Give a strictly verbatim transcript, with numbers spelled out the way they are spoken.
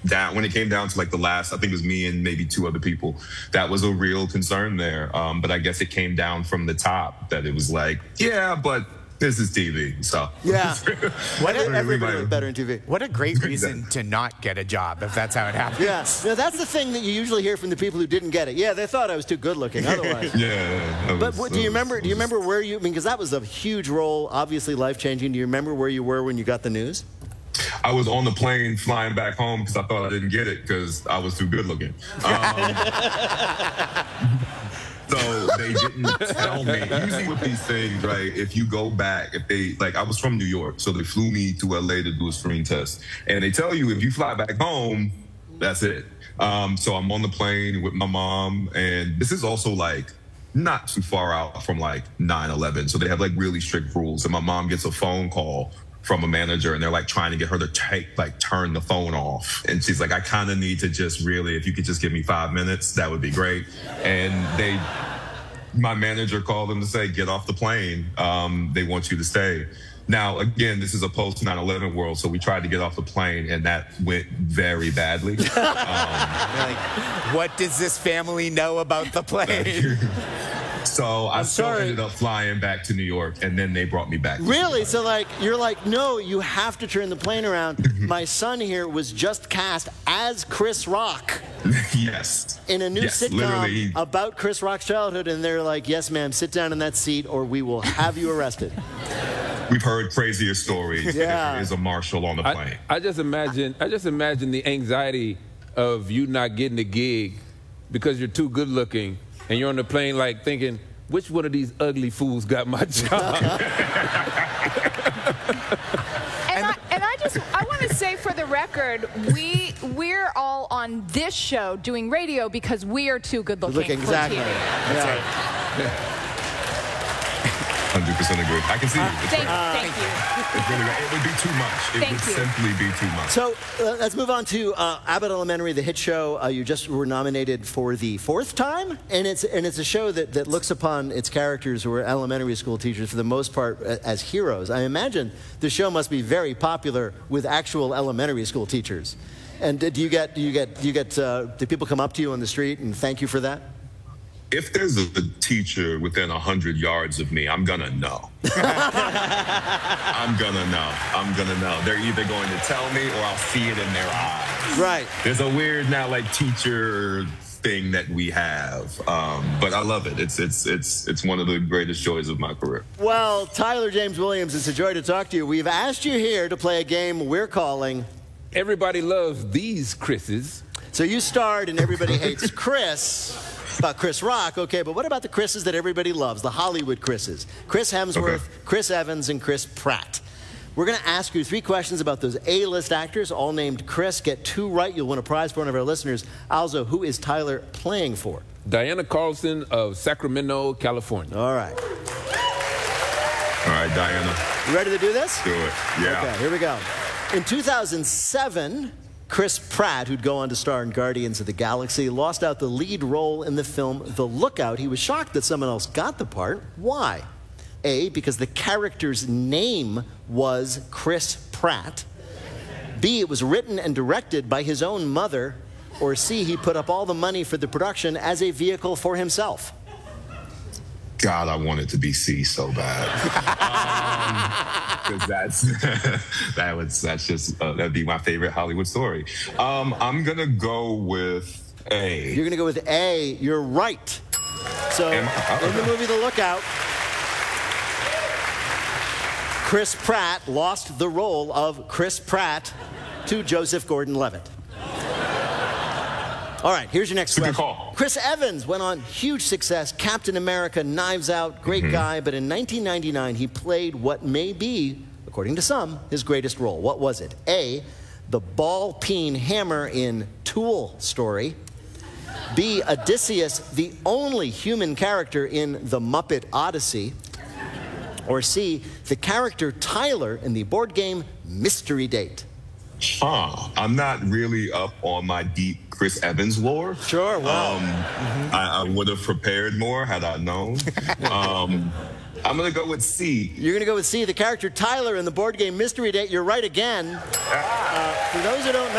down, when it came down to like the last, I think it was me and maybe two other people, that was a real concern there. Um, but I guess it came down from the top that it was like, yeah, but this is T V, so. Yeah. What a, everybody was better in T V. What a great reason to not get a job if that's how it happens. Yeah. Now, that's the thing that you usually hear from the people who didn't get it. Yeah, they thought I was too good looking otherwise. Yeah. But was, what, do you was, remember? Do you remember where you? I mean, because that was a huge role, obviously life changing. Do you remember where you were when you got the news? I was on the plane flying back home because I thought I didn't get it because I was too good looking. Um, so they didn't tell me. Usually with these things, right, if you go back, if they, like, I was from New York, so they flew me to L A to do a screen test. And they tell you if you fly back home, that's it. Um, so I'm on the plane with my mom, and this is also like not too far out from like nine eleven. So they have like really strict rules. And my mom gets a phone call from a manager, and they're like trying to get her to take, like turn the phone off. And she's like, I kind of need to just really, if you could just give me five minutes, that would be great. And they, my manager called them to say, get off the plane. Um, they want you to stay. Now, again, this is a post nine eleven world, so we tried to get off the plane, and that went very badly. um, like, what does this family know about the plane? So I I'm still sorry. ended up flying back to New York, and then they brought me back. to Really? Chicago. So, like, you're like, no, you have to turn the plane around. My son here was just cast as Chris Rock Yes. in a new Yes, sitcom literally. about Chris Rock's childhood, and they're like, yes, ma'am, sit down in that seat, or we will have you arrested. We've heard crazier stories. Yeah. There is a marshal on the plane. I, I just imagine, I just imagine the anxiety of you not getting a gig because you're too good looking, and you're on the plane like thinking, which one of these ugly fools got my job? And I, and I just, I want to say for the record, we, we're all on this show doing radio because we are too good looking Looking, for exactly. T V. Yeah. one hundred percent agree. I can see you. It's Thank, right. thank you. It's really right. It would be too much. It Thank would you. simply be too much. So uh, let's move on to uh, Abbott Elementary, the hit show. Uh, you just were nominated for the fourth time, and it's and it's a show that, that looks upon its characters who are elementary school teachers for the most part a- as heroes. I imagine the show must be very popular with actual elementary school teachers. And do you get do you get do you get uh, do people come up to you on the street and thank you for that? If there's a, a teacher within one hundred yards of me, I'm going to know. I'm going to know. I'm going to know. They're either going to tell me or I'll see it in their eyes. Right. There's a weird now, like, teacher thing that we have. Um, but I love it. It's, it's, it's, it's one of the greatest joys of my career. Well, Tyler James Williams, it's a joy to talk to you. We've asked you here to play a game we're calling. Everybody loves these Chris's. So you starred in Everybody Hates Chris, about Chris Rock, okay, but what about the Chris's that everybody loves, the Hollywood Chris's? Chris Hemsworth, Okay. Chris Evans, and Chris Pratt. We're going to ask you three questions about those A-list actors, all named Chris. Get two right, you'll win a prize for one of our listeners. Also, who is Tyler playing for? Diana Carlson of Sacramento, California. All right. All right, Diana, You ready to do this? do it. Yeah. Okay, here we go. In two thousand seven, Chris Pratt, who'd go on to star in Guardians of the Galaxy, lost out the lead role in the film The Lookout. He was shocked that someone else got the part. Why? A, because the character's name was Chris Pratt. B, it was written and directed by his own mother. Or C, he put up all the money for the production as a vehicle for himself. God, I want it to be C so bad. Because um, that's that was that's just uh, that'd be my favorite Hollywood story. Um, I'm gonna go with A. You're going to go with A. You're right. So Am I- in the movie The Lookout, Chris Pratt lost the role of Chris Pratt to Joseph Gordon-Levitt. All right, here's your next Good question. call. Chris Evans went on huge success, Captain America, Knives Out, great Mm-hmm. guy, but in nineteen ninety-nine he played what may be, according to some, his greatest role. What was it? A, the ball-peen hammer in Tool Story. B, Odysseus, the only human character in The Muppet Odyssey. Or C, the character Tyler in the board game Mystery Date. Huh. I'm not really up on my deep Chris Evans lore. Sure, wow. Um, I, I would have prepared more had I known. um, I'm going to go with C. You're going to go with C, the character Tyler in the board game Mystery Date. You're right again. Uh, for those who don't know,